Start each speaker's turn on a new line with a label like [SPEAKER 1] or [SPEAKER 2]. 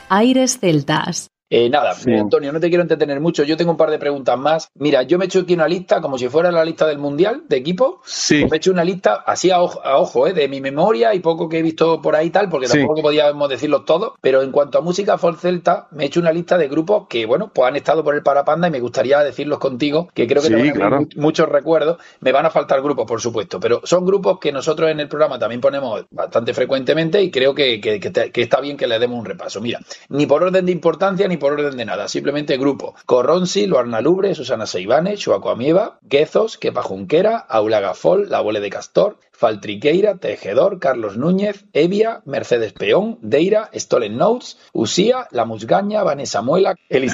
[SPEAKER 1] Aires celtas.
[SPEAKER 2] Nada,
[SPEAKER 3] Sí.
[SPEAKER 2] Antonio, no te quiero entretener mucho. Yo tengo un par de preguntas más. Mira, yo me he hecho aquí una lista como si fuera la lista del Mundial de equipos.
[SPEAKER 3] Sí,
[SPEAKER 2] Me he hecho una lista así a ojo, de mi memoria y poco que he visto por ahí y tal, porque
[SPEAKER 3] sí,
[SPEAKER 2] tampoco que podíamos decirlos todos. Pero en cuanto a música folk celta, me he hecho una lista de grupos que, bueno, pues han estado por el Parapanda y me gustaría decirlos contigo, que creo que te van
[SPEAKER 3] sí,
[SPEAKER 2] a venir
[SPEAKER 3] claro.
[SPEAKER 2] muchos recuerdos. Me van a faltar grupos, por supuesto, pero son grupos que nosotros en el programa también ponemos bastante frecuentemente y creo que está bien que le demos un repaso. Mira, ni por orden de importancia ni por orden de nada, simplemente grupo: Corronsi, Luarna Lubre, Susana Seivane, Xuaco Amieva, Guezos, Kepa Junquera, Aula Gafol, La Bole de Castor, Faltriqueira, Tejedor, Carlos Núñez, Evia, Mercedes Peón, Deira, Stolen Notes, Usía, La Musgaña, Vanessa Muela,